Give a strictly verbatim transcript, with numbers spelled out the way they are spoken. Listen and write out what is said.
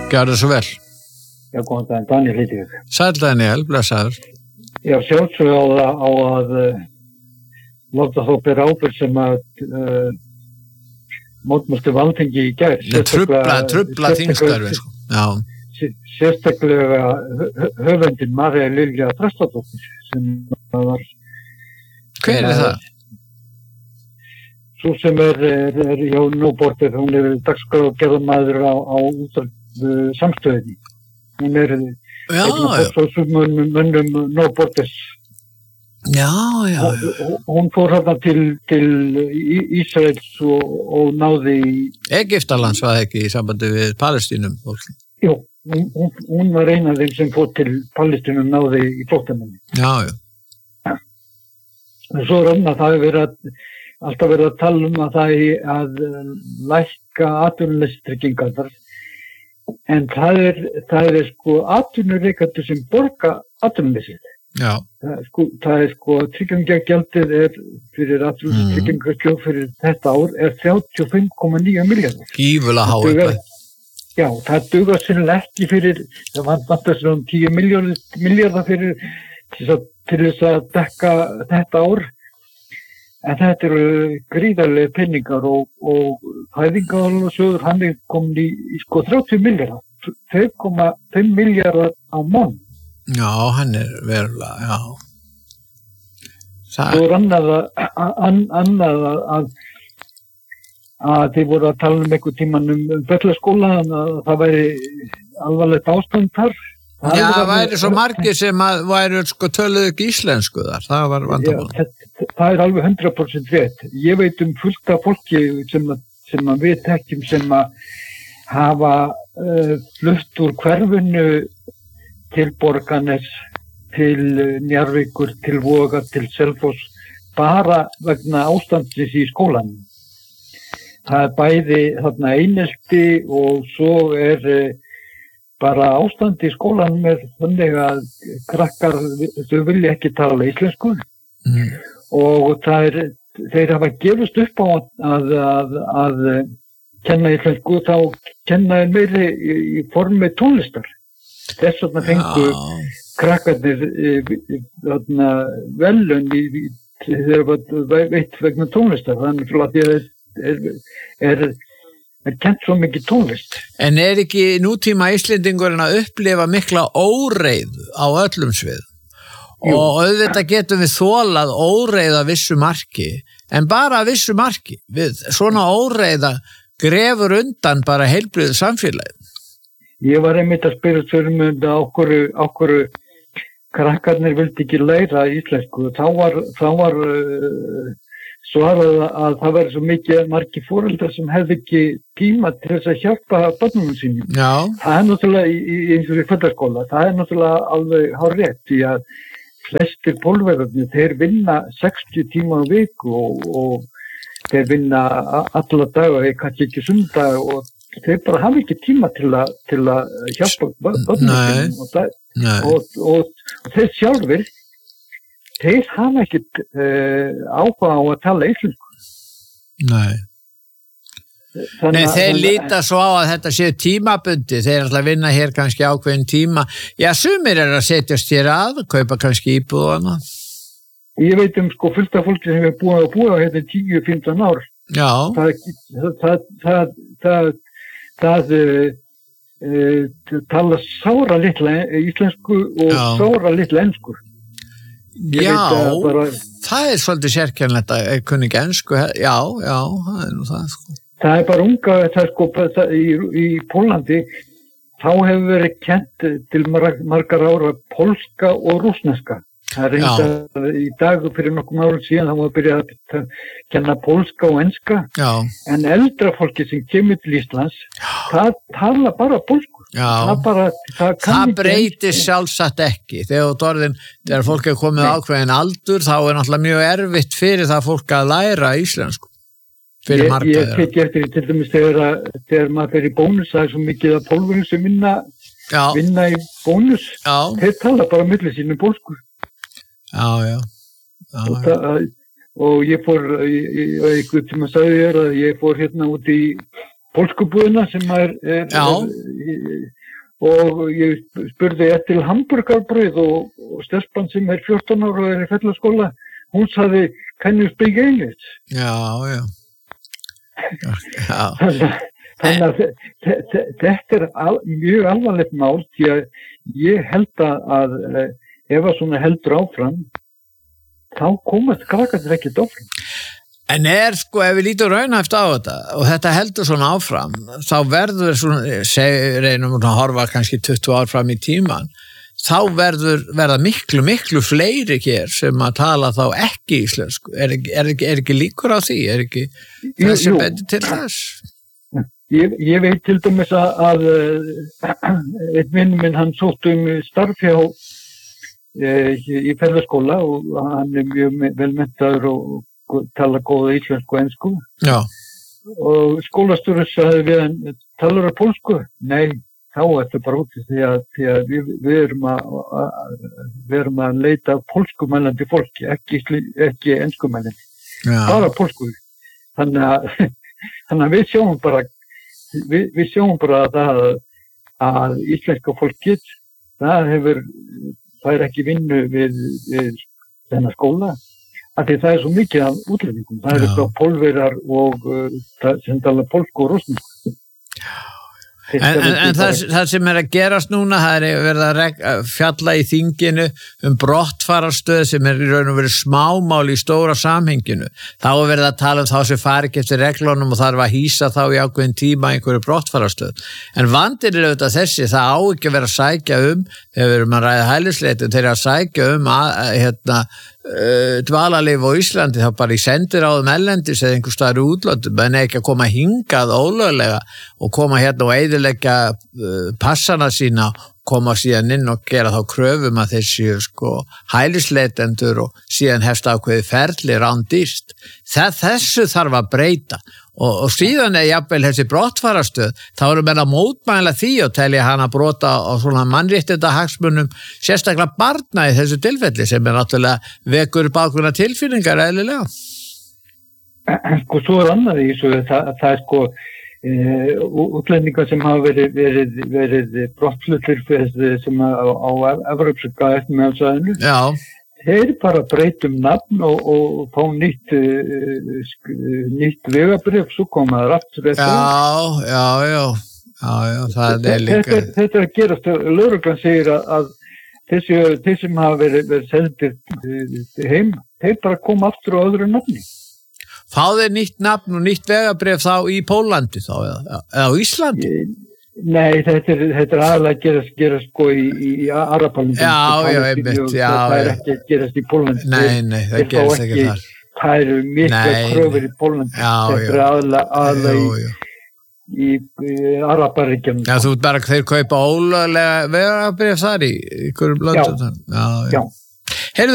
Gjörðu svo vel. Já, góðan daginn, Daniel heiti ég. Sæll Daniel, blessaður. Já, sjálfsög á, á að uh, láta þá bera ábyrgð sem að uh, mótmæltu Alþingi í gær. Trufla, trufla þingstörfi, sko. Já. Sérstaklega höfundin Marja Lilja Þrastardóttir sem var... Hver er það? Svo sem er, er, er hjá Nóbortið, hún er dagskrárgerðarmaður á, á útvarp uh, samstöðinni. Hún er já, einn af mönnum Nóbortis. Já, já, já. Hún, hún fór hérna til, til Ísraels og, og náði í... Egyptalands var ekki í sambandi við Palestínum fólk. Jú, hún, hún, hún var eina af þeim sem fór til Palestínum og náði í flóttamenni. Já, já. Ja. Og svo er annað, það hefur verið að, alltaf verið að tala um að það er að lækka atvinnuleysistryggingar þar. En það er, það er sko atvinnureikendur sem borga atvinnuleysið. Já. Það er sko, það er sko tryggingagjaldið er fyrir atvinnuleysistryggingar fyrir þetta ár er þrjátíu og fimm komma níu milljarðar. Gífulega háa. Já, það dugar sennilega ekki fyrir, það vantar sér um tíu milljarðar fyrir til þess að dekka þetta ár. En þetta eru gríðarlega penningar og, og fæðingarorlofssjóður, hann er komin í, í sko þrjátíu milljarðar, tvö komma fimm milljarðar á mánuð. Já, hann er verulega, já. Það er annað að, annað að, að þið voru að tala um einhver tíman um, um Bellaskóla, að það væri alvarlegt ástand þar. Það já, það væri svo margir sem að væri sko töluðu ekki íslensku þar, það var vandamál. Já, það, það er alveg hundrað prósent rétt. Ég veit um fullt af fólki sem að, sem að við þekkjum sem að hafa uh, flutt úr hverfinu til Borgarnes, til Njarðvíkur, til Voga, til Selfoss, bara vegna ástandsins í skólanum. Það er bæði þarna einelti og svo er uh, bara ástand í skólanum er þannig að krakkar, þau vilja ekki tala íslensku mm. og það er, þeir hafa gefist upp á að, að, að kenna íslensku, þá kenna þeir meiri í, í formi tónlistar. Þess vegna fengu ja. krakkarnir velun í, í, þeir var veitt vegna tónlistar, þannig að því að er, er er kent svo mikið tónlist. En er ekki nútíma Íslendingurinn að upplifa mikla óreið á öllum svið? Jú. Og auðvitað getum við þolað óreið að vissu marki, en bara að vissu marki. Við, svona óreiða grefur undan bara heilbrigðu samfélagi. Ég var einmitt að spyrja sér um þetta okkur, okkur krakkarnir vildi ekki læra íslensku. Þá var, þá var uh, svarað að það væri svo mikið margir foreldrar sem hefði ekki tíma til þess að hjálpa börnunum sínum. Já. Það er náttúrulega í, eins og í fæddarskóla, það er náttúrulega alveg hárrétt því að flestir pólverðarnir, þeir vinna sextíu tíma á viku og, og þeir vinna alla daga, kannski ekki sundag og þeir bara hafa ekki tíma til að, til að hjálpa börnunum sínum og, og, og, og þeir sjálfur þeir hafa ekkert uh, áhuga á að tala íslensku. Nei. Þannig, Nei, þeir þannig, líta svo á að þetta séu tímabundi, þeir er alltaf að vinna hér kannski ákveðin tíma. Já, sumir er að setjast hér að, kaupa kannski íbúð og annað. Ég veit um sko fullt af fólki sem er búið að búa á hérna tíu til fimmtán ár. Já. Það, það, það, það, það, það uh, tala sára litla íslensku og Já. sára litla ensku. Ég já, bara, það er svolítið sérkennlegt að kunni ekki ensku, já, já, það er nú það, sko. Það er bara unga, það er sko, það, í, í Pólandi, þá hefur verið kent til margar ára pólska og rússneska. Það er reynda í dag fyrir nokkum árum síðan, þá var að byrja að kenna pólska og enska, já. En eldra fólki sem kemur til Íslands, það tala bara pólsku. Það, bara, það, það breytir sjálfsagt ekki þegar, orðin, þegar fólk er komið ákveðin aldur þá er náttúrulega mjög erfitt fyrir það fólk að læra íslensku fyrir ég, marga ég tek eftir til dæmis þegar, þegar maður fer í bónus það er svo mikið að pólverjum sem vinna, vinna í bónus já. Þeir tala bara milli sínu pólsku já já, já, og, það, og ég fór einhvern tíma sagði ég að ég fór hérna út í pólskubúðina sem er, er, er og ég spurði eftir hamburgerbrauð og, og stelpan sem er fjórtán ára og er í fellaskóla, hún sagði, can you speak English? Já, já. já. Þannig að þetta er al, mjög alvarlegt mál því að ég held að ef að svona heldur áfram þá komast krakkarnir ekkert áfram. En er sko, ef við lítum raunhæft á þetta og þetta heldur svona áfram þá verður svona, seg, reynum að horfa kannski tuttugu ár fram í tíman, þá verður verða miklu, miklu fleiri hér sem að tala þá ekki íslensku. Er, er, er, er ekki líkur á því? Er ekki þessi betur til þess? Ég, ég veit til dæmis að, að einn vinn minn hann sótt um starf hjá e, í ferðaskóla og hann er mjög velmenntaður og tala góða íslensku og ensku. Já. Og skólastjóri sagði við hann, talar það pólsku? Nei, þá er þetta bara út því að, því að við, við, erum að, að, við erum að leita pólskumælandi fólki, ekki, ekki enskumælandi. Bara pólsku. Þannig að, þannig að við sjáum bara Við, við sjáum bara að, að, að íslenska fólkið, það hefur, það er ekki vinnu við, við þennan skóla, af því það er svo mikið af útlendingum. Það eru þá pólverjar og uh, sem tala pólsku og rússnesku. En, en, en það, það sem er að gerast núna, það er verið að reg, fjalla í þinginu um brottfararstöð sem er í raun og verið smámál í stóra samhenginu. Þá er verið að tala um þá sem fari ekki eftir reglunum og þarf að hýsa þá í ákveðin tíma einhverju brottfararstöð. En vandinn er auðvitað þessi, það á ekki að vera að sækja um, þegar við erum að ræða hælisleitun, þeir eru að sækja um að, hérna, Uh, dvalarleyfi á Íslandi þá bara í sendiráðum ellendis eða einhver staðar í útlöndum en ekki að koma hingað ólöglega og koma hérna og eyðileggja uh, passana sína, koma síðan inn og gera þá kröfum að þeir séu sko hælisleitendur og síðan hefst ákveði ferli rándýrt. Þessu þarf að breyta og, og síðan er jafnvel þessi brottfarastöð, þá eru menn að mótmæla því og telja hann að brota á svona mannréttinda hagsmunum, sérstaklega barna í þessu tilfelli sem er náttúrulega vekur bakgrunna tilfinningar eðlilega. Sko svo er annað í þessu, það, það er sko Uh, útlendingar sem hafa verið, verið, verið brottfluttir sem á, á Evrópska eftirmeðalsvæðinu. Já. Þeir bara breytum nafn og, og fá nýtt, uh, nýtt vegabrif, svo komaður aftur eftir. Já, já, já, já, já, það er líka. Þetta, þetta er að gerast, lögreglan segir að, að þessi, þeir sem hafa verið, verið sendir heim, þeir bara koma aftur á öðru nafni. Fá þeir nýtt nafn og nýtt vegabrif þá í Pólandi þá, eða, eða á Íslandi? Nei, þetta er, þetta er aðalega að gerast, gerast sko í, í Arapalundum. Já, já, einmitt, já. Það er ekki að gerast í Pólandi. Nei, nei, það gerast ekki þar. Það eru mikla kröfur í Pólandi. Já, þetta er aðalega, aðalega í, í, í Araparíkjum. Já, þú ert bara þeir kaupa ólöglega vegabrif þar í ykkur blöndum. Já, já. já.